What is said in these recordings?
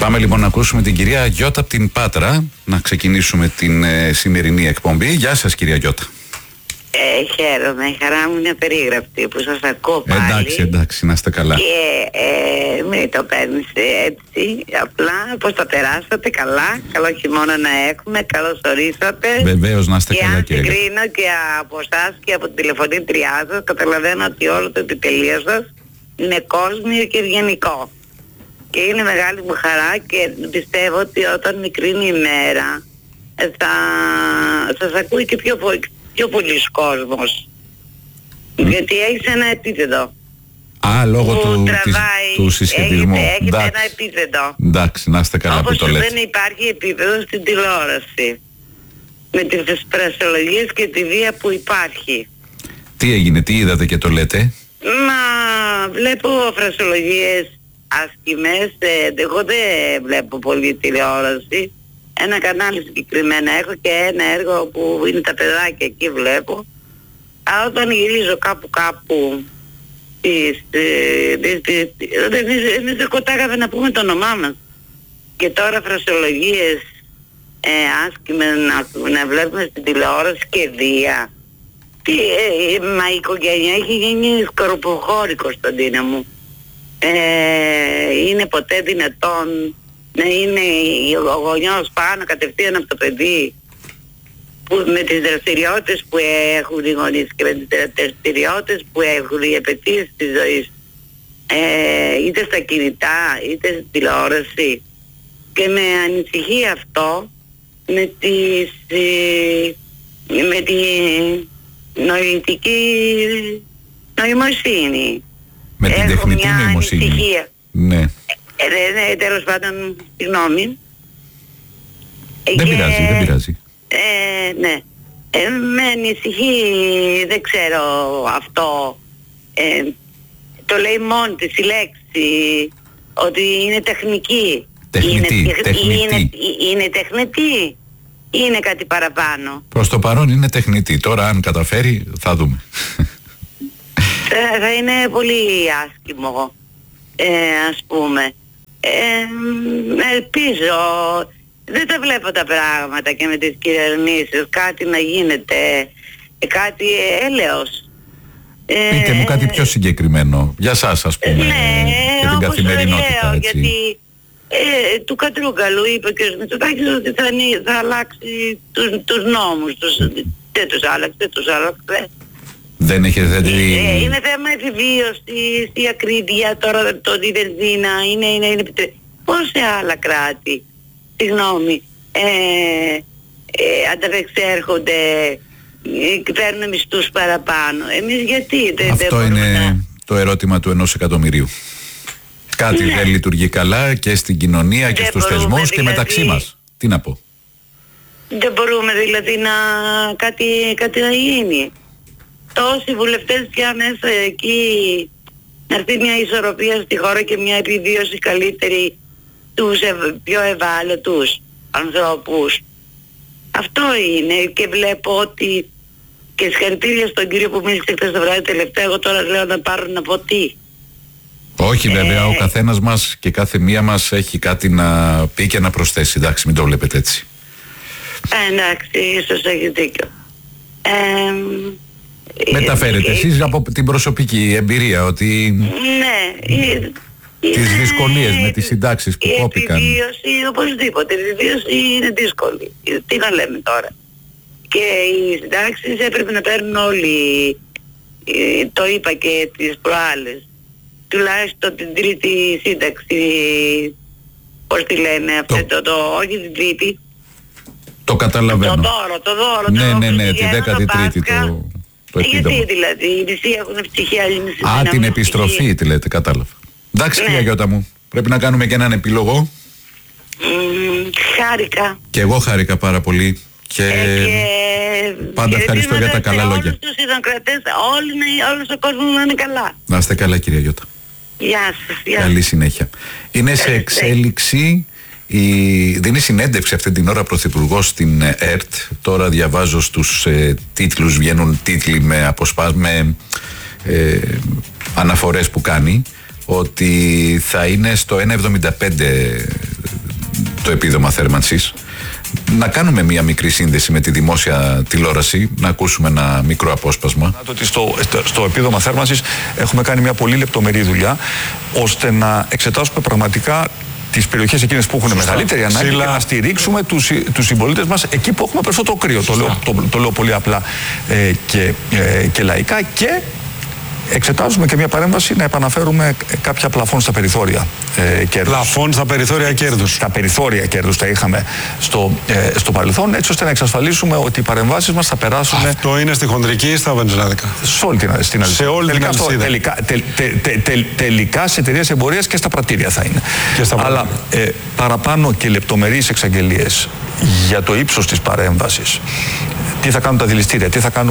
Πάμε λοιπόν να ακούσουμε την κυρία Γιώτα από την Πάτρα, να ξεκινήσουμε την σημερινή εκπομπή. Γεια σας κυρία Γιώτα. Χαίρομαι, η χαρά μου είναι απερίγραπτη που σας ακούω πάλι. Εντάξει, να είστε καλά. Και μην το παίρνεις έτσι, απλά πώς τα περάσατε καλά, καλό χειμώνα να έχουμε, καλώς ορίσατε. Βεβαίως, να είστε καλά κύριε. Και αν συγκρίνω και από εσάς και από την τηλεφωνήτριά σας, καταλαβαίνω ότι όλο το επιτελείο σας είναι κόσμιο και ευγενικό. Και είναι μεγάλη μου χαρά και πιστεύω ότι όταν μικρύνει η μέρα θα σας ακούει και πιο πολλής κόσμος. Γιατί έχεις ένα επίπεδο. Λόγω του συσχετισμού. Έχετε ένα επίπεδο. Εντάξει, να είστε καλά που το λέτε. Όπως δεν υπάρχει επίπεδο στην τηλεόραση. Με τις φρασιολογίες και τη βία που υπάρχει. Τι έγινε, τι είδατε και το λέτε? Βλέπω φρασιολογίες άσχημες. Εγώ δεν βλέπω πολύ τηλεόραση. Ένα κανάλι συγκεκριμένα έχω και ένα έργο που είναι τα παιδάκια, εκεί βλέπω. Αλλά όταν γυρίζω κάπου εμείς δεν κοτάγαμε να πούμε το όνομά μας. Και τώρα φρασιολογίες άσχημες να βλέπουμε στην τηλεόραση και βία. Μα η οικογένεια έχει γίνει σκορποχώρη, Κωνσταντίνα μου. Είναι ποτέ δυνατόν να είναι ο γονιός πάνω κατευθείαν από το παιδί, που με τις δραστηριότητες που έχουν οι γονείς και με τις δραστηριότητες που έχουν οι απαιτήσεις της ζωής, είτε στα κινητά είτε στην τηλεόραση, και με ανησυχεί αυτό με τη νοητική νοημοσύνη. Με την τεχνητή νοημοσύνη. Ανησυχία. Ναι. Τέλος πάντων, συγγνώμη. Δεν πειράζει. Ναι. Με ανησυχεί, δεν ξέρω αυτό. Το λέει μόνη της η λέξη, ότι είναι τεχνική. Είναι τεχνητή. Είναι κάτι παραπάνω. Προς το παρόν είναι τεχνητή. Τώρα αν καταφέρει θα δούμε. Θα είναι πολύ άσχημο, ας πούμε. Ελπίζω, δεν τα βλέπω τα πράγματα και με τις κυβερνήσεις, κάτι να γίνεται, κάτι έλεος. Πείτε μου κάτι πιο συγκεκριμένο, για σας ας πούμε, και την καθημερινότητα, έτσι. Γιατί του Κατρούγκαλου είπε ο κ. Μητσοτάκης ότι θα αλλάξει τους νόμους, δεν τους άλλαξε. Δεν έχετε δει... Είναι θέμα επιβίωσης, η ακρίβεια, τώρα το η βενζίνα, είναι πώς σε άλλα κράτη, συγγνώμη, ανταπεξέρχονται, παίρνουν μισθούς παραπάνω. Εμείς γιατί αυτό είναι το ερώτημα του 1 εκατομμυρίου. Κάτι δεν λειτουργεί καλά και στην κοινωνία και στους θεσμούς και μεταξύ μας. Τι να πω. Δεν μπορούμε δηλαδή κάτι να γίνει. Τόσοι βουλευτές πια μέσα εκεί, να έρθει μια ισορροπία στη χώρα και μια επιβίωση καλύτερη τους πιο ευάλωτους ανθρώπους. Αυτό είναι, και βλέπω ότι, και συγχαρητήρια στον κύριο που μίλησε χθες το βράδυ τελευταία, εγώ τώρα λέω να πάρω να πω τι. Όχι βέβαια, ο καθένας μας και κάθε μία μας έχει κάτι να πει και να προσθέσει. Εντάξει, μην το βλέπετε έτσι. Εντάξει, ίσως έχει δίκιο. Μεταφέρετε εσείς από την προσωπική εμπειρία ότι... Ναι. Τις δυσκολίες με τις συντάξεις που κόπηκαν. Η επιβίωση, οπωσδήποτε, η επιβίωση είναι δύσκολη. Τι να λέμε τώρα. Και οι συντάξεις έπρεπε να παίρνουν όλοι, το είπα και τις προάλλες, τουλάχιστον την τρίτη σύνταξη, πώς τη λένε, όχι την τρίτη. Το καταλαβαίνω. Το δώρο. Ναι, τη 13η το επίδομα. Γιατί δηλαδή, οι μισοί έχουν ευτυχία, άλλοι μισοί. Την επιστροφή τη λέτε, κατάλαβα. Εντάξει, κυρία Γιώτα μου, πρέπει να κάνουμε και έναν επίλογο. Χάρηκα. Και εγώ χάρηκα πάρα πολύ. Και πάντα ευχαριστώ για τα καλά λόγια. Όλους τους ιδανκρατές, όλος ο κόσμος να είναι καλά. Να είστε καλά κυρία Γιώτα. Γεια σας. Καλή συνέχεια. Είναι σε εξέλιξη, δίνει συνέντευξη αυτή την ώρα πρωθυπουργός στην ΕΡΤ. Τώρα διαβάζω στους τίτλους, βγαίνουν τίτλοι με αναφορές που κάνει, ότι θα είναι στο 1,75 το επίδομα θέρμανσης. Να κάνουμε μία μικρή σύνδεση με τη δημόσια τηλεόραση, να ακούσουμε ένα μικρό απόσπασμα. Ότι στο επίδομα θέρμανσης έχουμε κάνει μια πολύ λεπτομερή δουλειά, ώστε να εξετάσουμε πραγματικά τις περιοχές εκείνες που έχουν μεγαλύτερη ανάγκη και να στηρίξουμε τους συμπολίτες μας εκεί που έχουμε περισσότερο κρύο. Το λέω πολύ απλά και λαϊκά, και εξετάζουμε και μια παρέμβαση να επαναφέρουμε κάποια πλαφόν στα περιθώρια κέρδους. Πλαφόν στα περιθώρια κέρδους. Τα περιθώρια κέρδους τα είχαμε στο παρελθόν, έτσι ώστε να εξασφαλίσουμε ότι οι παρεμβάσεις μας θα περάσουν. Αυτό είναι στη χοντρική ή στα βενζινάδικα? Σε όλη την αλυσίδα. Σε όλη την αλυσίδα. Τελικά σε εταιρείες εμπορίας και στα πρατήρια θα είναι. Αλλά παραπάνω και λεπτομερείς εξαγγελίες για το ύψος της παρέμβασης, τι θα κάνουν τα δηληστήρια,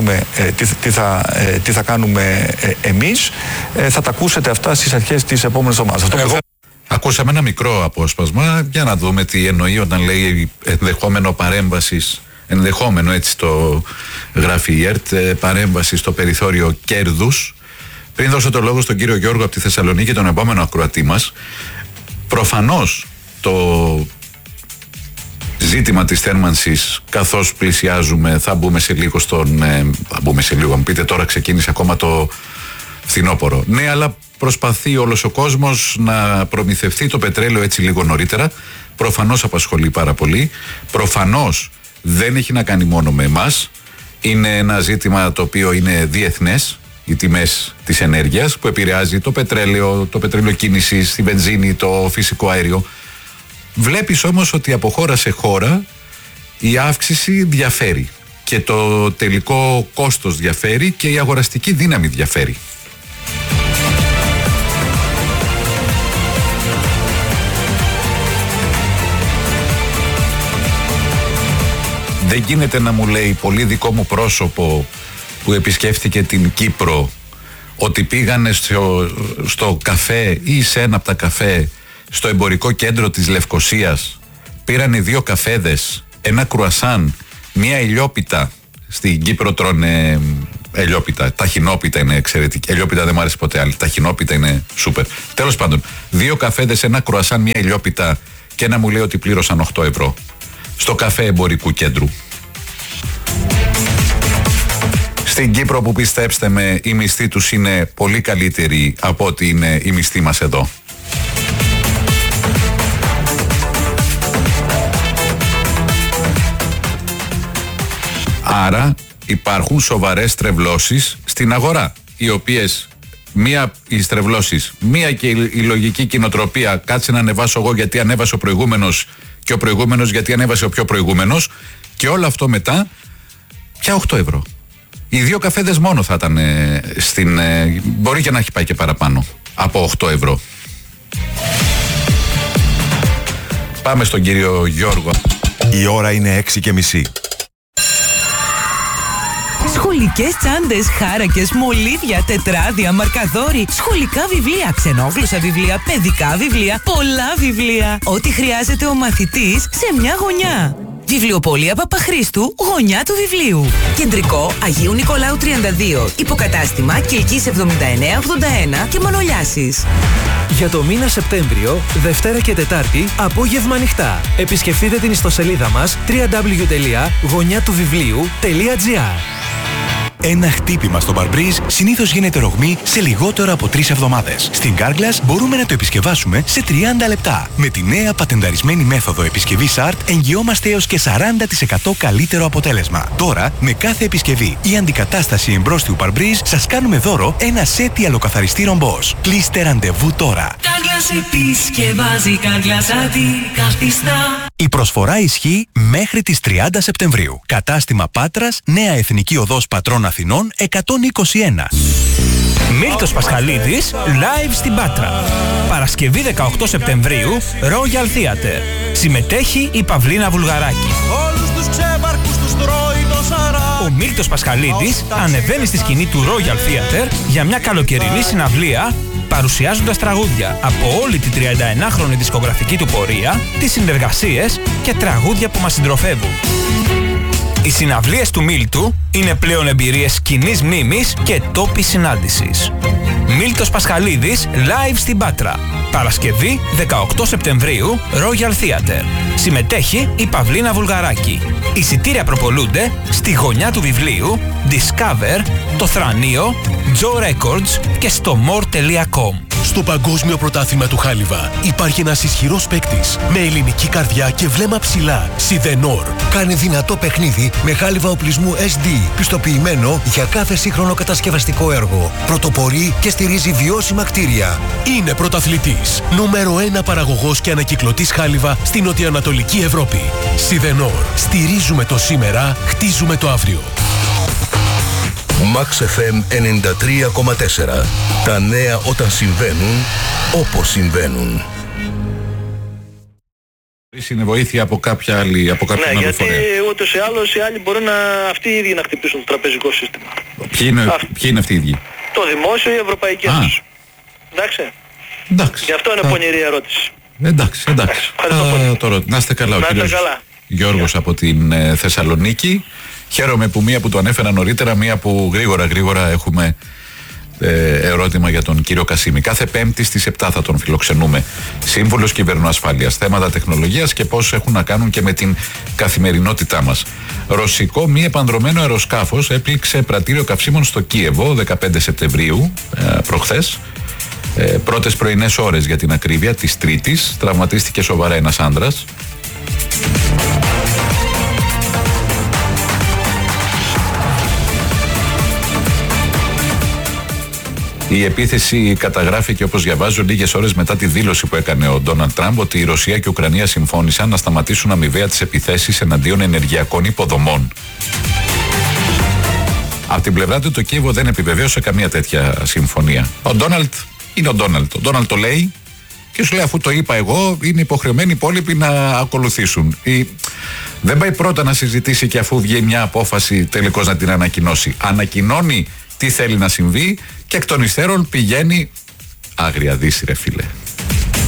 τι θα κάνουμε εμείς, θα τα ακούσετε αυτά στις αρχές της επόμενης εβδομάδας. Ακούσαμε ένα μικρό απόσπασμα για να δούμε τι εννοεί όταν λέει ενδεχόμενο παρέμβασης, ενδεχόμενο, έτσι το γράφει η ΕΡΤ, παρέμβαση στο περιθώριο κέρδους. Πριν δώσω το λόγο στον κύριο Γιώργο από τη Θεσσαλονίκη, τον επόμενο ακροατή μας, προφανώς το ζήτημα της θέρμανσης, καθώς πλησιάζουμε, θα μπούμε σε λίγο, αν πείτε τώρα ξεκίνησε ακόμα το φθινόπωρο. Ναι, αλλά προσπαθεί όλος ο κόσμος να προμηθευτεί το πετρέλαιο έτσι λίγο νωρίτερα. Προφανώς απασχολεί πάρα πολύ. Προφανώς δεν έχει να κάνει μόνο με εμάς. Είναι ένα ζήτημα το οποίο είναι διεθνές, οι τιμές της ενέργειας, που επηρεάζει το πετρέλαιο κίνησης, τη βενζίνη, το φυσικό αέριο. Βλέπεις όμως ότι από χώρα σε χώρα η αύξηση διαφέρει και το τελικό κόστος διαφέρει και η αγοραστική δύναμη διαφέρει. Δεν γίνεται να μου λέει πολύ δικό μου πρόσωπο που επισκέφθηκε την Κύπρο ότι πήγανε στο καφέ ή σε ένα από τα καφέ στο εμπορικό κέντρο της Λευκωσίας, πήρανε 2 καφέδες, ένα κρουασάν, μία ηλιόπιτα. Στην Κύπρο τρώνε ηλιόπιτα, ταχινόπιτα είναι εξαιρετική. Ηλιόπιτα δεν μου άρεσε ποτέ άλλη, ταχινόπιτα είναι σούπερ. Τέλος πάντων, 2 καφέδες, ένα κρουασάν, μία ηλιόπιτα, και να μου λέει ότι πλήρωσαν 8 ευρώ στο καφέ εμπορικού κέντρου. Στην Κύπρο, που πιστέψτε με, οι μισθοί τους είναι πολύ καλύτεροι από ό,τι είναι οι μισθοί μας εδώ. Άρα υπάρχουν σοβαρές στρεβλώσεις στην αγορά, οι οποίες οι στρεβλώσεις, μία και η λογική κοινοτροπία, κάτσε να ανεβάσω εγώ γιατί ανέβασε ο προηγούμενος και ο προηγούμενος γιατί ανέβασε ο πιο προηγούμενος, και όλο αυτό μετά πια 8 ευρώ. Οι 2 καφέδες μόνο θα ήταν μπορεί και να έχει πάει και παραπάνω από 8 ευρώ. Πάμε στον κύριο Γιώργο. Η ώρα είναι 6:30. Σχολικές τσάντες, χάρακες, μολύβια, τετράδια, μαρκαδόροι, σχολικά βιβλία, ξενόγλωσσα βιβλία, παιδικά βιβλία, πολλά βιβλία. Ό,τι χρειάζεται ο μαθητής σε μια γωνιά. Βιβλιοπωλεία Παπαχρήστου, γωνιά του βιβλίου. Κεντρικό Αγίου Νικολάου 32. Υποκατάστημα Κιλκής 7981 και Μανολιάσης. Για το μήνα Σεπτέμβριο, Δευτέρα και Τετάρτη, απόγευμα ανοιχτά. Επισκεφτείτε την ιστοσελίδα μας www.γωνιάτουβιβλίου.gr. Ένα χτύπημα στο Barbreeze συνήθως γίνεται ρογμή σε λιγότερο από 3 εβδομάδες. Στην Carglass μπορούμε να το επισκευάσουμε σε 30 λεπτά. Με τη νέα πατενταρισμένη μέθοδο επισκευής ART εγγυόμαστε έως και 40% καλύτερο αποτέλεσμα. Τώρα, με κάθε επισκευή ή αντικατάσταση εμπρόστιου Barbreeze, σας κάνουμε δώρο ένα σετ ιαλοκαθαριστή ρομπός. Κλείστε ραντεβού τώρα. Carglass επισκευάζει, Carglass αντικαθιστά. Η προσφορά ισχύει μέχρι τις 30 Σεπτεμβρίου. Κατάστημα Πάτρας, Νέα Εθνική Οδός Πατρών Αθηνών 121. Μίλτος Πασχαλίδης, live στην Πάτρα. Παρασκευή 18 Σεπτεμβρίου, Royal Theatre. Συμμετέχει η Παυλίνα Βουλγαράκη. Ο Μίλτος Πασχαλίδης ανεβαίνει στη σκηνή του Royal Theatre για μια καλοκαιρινή συναυλία, παρουσιάζοντας τραγούδια από όλη τη 31χρονη δισκογραφική του πορεία, τις συνεργασίες και τραγούδια που μας συντροφεύουν. Οι συναυλίες του Μίλτου είναι πλέον εμπειρίες κοινής μνήμης και τόπης συνάντησης. Μίλτος Πασχαλίδης live στην Πάτρα. Παρασκευή 18 Σεπτεμβρίου, Royal Theatre. Συμμετέχει η Παυλίνα Βουλγαράκη. Εισιτήρια προπολούνται στη γωνιά του βιβλίου, Discover, το Θρανείο, Joe Records και στο more.com. Στο Παγκόσμιο Πρωτάθλημα του Χάλιβα υπάρχει ένας ισχυρός παίκτης με ελληνική καρδιά και βλέμμα ψηλά. Σιδενόρ. Κάνει δυνατό παιχνίδι με χάλιβα οπλισμού SD, πιστοποιημένο για κάθε σύγχρονο κατασκευαστικό έργο. Πρωτοπορεί και στηρίζει βιώσιμα κτίρια. Είναι πρωταθλητής. Νούμερο 1 παραγωγός και ανακυκλωτής χάλιβα στην νοτιοανατολική Ευρώπη. Σιδενόρ. Στηρίζουμε το σήμερα, χτίζουμε το αύριο. Max FM 93,4. Τα νέα όταν συμβαίνουν, όπως συμβαίνουν. Είναι βοήθεια από κάποια άλλη φορέα. Ναι, γιατί ούτως ή άλλως οι άλλοι μπορούν αυτοί οι ίδιοι να χτυπήσουν το τραπεζικό σύστημα. Ποιοι είναι αυτοί οι ίδιοι? Το δημόσιο ή η Ευρωπαϊκή Ένωση. Εντάξει. Γι' αυτό είναι πονηρή ερώτηση. Εντάξει. Να είστε καλά. Ο κύριος Γιώργος από την Θεσσαλονίκη. Χαίρομαι που μία που το ανέφερα νωρίτερα, μία που γρήγορα έχουμε ερώτημα για τον κύριο Κασίμη. Κάθε Πέμπτη στις 7 θα τον φιλοξενούμε. Σύμβουλος Κυβερνοασφάλειας, θέματα τεχνολογίας και πώς έχουν να κάνουν και με την καθημερινότητά μας. Ρωσικό μη επανδρωμένο αεροσκάφος έπληξε πρατήριο καυσίμων στο Κίεβο 15 Σεπτεμβρίου, προχθές. Πρώτες πρωινές ώρες για την ακρίβεια της Τρίτης. Τραυματίστηκε σοβαρά ένας άνδρας. Η επίθεση καταγράφηκε, όπως διαβάζω, λίγες ώρες μετά τη δήλωση που έκανε ο Ντόναλντ Τραμπ ότι η Ρωσία και η Ουκρανία συμφώνησαν να σταματήσουν αμοιβαία τις επιθέσεις εναντίον ενεργειακών υποδομών. Από την πλευρά του το Κίεβο δεν επιβεβαίωσε καμία τέτοια συμφωνία. Ο Ντόναλντ είναι ο Ντόναλντ. Ο Ντόναλντ το λέει και σου λέει, αφού το είπα εγώ, είναι υποχρεωμένοι οι υπόλοιποι να ακολουθήσουν. Δεν πάει πρώτα να συζητήσει και αφού βγει μια απόφαση τελικώς να την ανακοινώσει. Ανακοινώνει τι θέλει να συμβεί και εκ των υστέρων πηγαίνει άγρια δύση, ρε φίλε.